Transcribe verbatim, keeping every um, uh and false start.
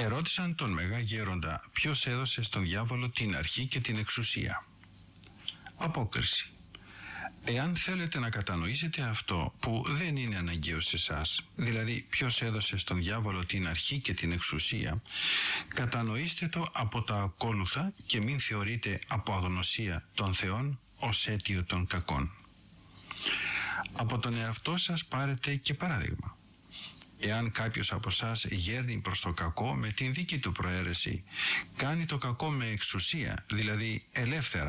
Ερώτησαν τον Μέγα Γέροντα ποιος έδωσε στον διάβολο την αρχή και την εξουσία. Απόκριση. Εάν θέλετε να κατανοήσετε αυτό που δεν είναι αναγκαίο σε εσάς, δηλαδή ποιος έδωσε στον διάβολο την αρχή και την εξουσία, κατανοήστε το από τα ακόλουθα και μην θεωρείτε από αγνωσία των θεών ως αίτιο των κακών. Από τον εαυτό σας πάρετε και παράδειγμα. Εάν κάποιος από εσάς γέρνει προς το κακό με την δική του προαίρεση, κάνει το κακό με εξουσία, δηλαδή ελεύθερα,